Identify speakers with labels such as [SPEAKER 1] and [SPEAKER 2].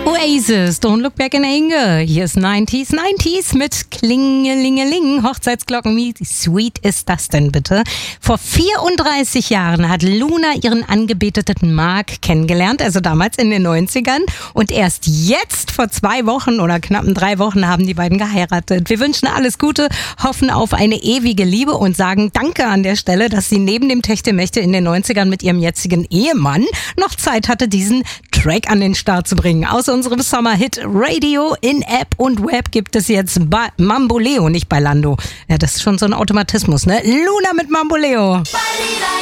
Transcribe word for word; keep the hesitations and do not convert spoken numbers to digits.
[SPEAKER 1] Oasis, Don't Look Back in Anger. Hier ist neunziger, neunziger mit Klingelingeling. Hochzeitsglocken, wie sweet ist das denn bitte? Vor vierunddreißig Jahren hat Luna ihren angebeteten Mark kennengelernt, also damals in den neunzigern. Und erst jetzt, vor zwei Wochen oder knappen drei Wochen, haben die beiden geheiratet. Wir wünschen alles Gute, hoffen auf eine ewige Liebe und sagen Danke an der Stelle, dass sie neben dem Techtelmächte in den neunzigern mit ihrem jetzigen Ehemann noch Zeit hatte, diesen Track an den Start zu bringen. Aus unserem Sommerhit Radio in App und Web gibt es jetzt bei Mamboleo, nicht bei Lando. Ja, das ist schon so ein Automatismus, ne? Luna mit Mamboleo.